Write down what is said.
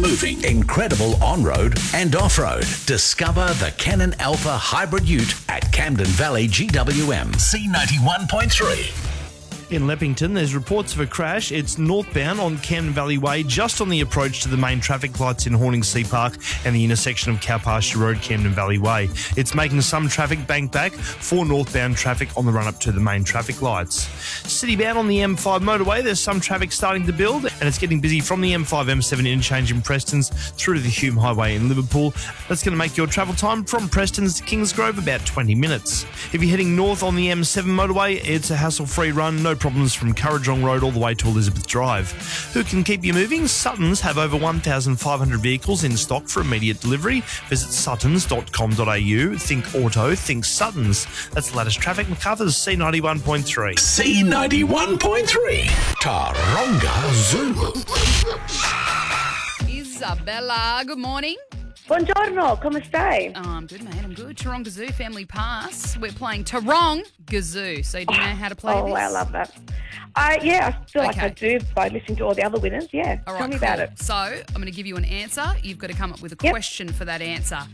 moving, incredible on-road and off-road. Discover the Canon Alpha Hybrid Ute at Camden Valley GWM. C91.3. In Leppington, there's reports of a crash. It's northbound on Camden Valley Way, just on the approach to the main traffic lights in Horningsea Park and the intersection of Cowpasture Road, Camden Valley Way. It's making some traffic bank back for northbound traffic on the run-up to the main traffic lights. Citybound on the M5 motorway, there's some traffic starting to build, and it's getting busy from the M5-M7 interchange in Prestons through to the Hume Highway in Liverpool. That's going to make your travel time from Prestons to Kingsgrove about 20 minutes. If you're heading north on the M7 motorway, it's a hassle-free run, no problems from Currajong Road all the way to Elizabeth Drive. Who can keep you moving? Suttons have over 1,500 vehicles in stock for immediate delivery. Visit suttons.com.au. Think auto, think Suttons. That's the latest traffic. MacArthur's C91.3. C91.3. Taronga Zoo. Isabella, good morning. Buongiorno, come stai? Oh, I'm good, mate. I'm good. Taronga Zoo Family Pass. We're playing Taronga Zoo. So do you know how to play this? Oh, I love that. I feel like Okay. I do by listening to all the other winners. Yeah, All right, tell me cool. about it. So I'm going to give you an answer. You've got to come up with a Yep. question for that answer.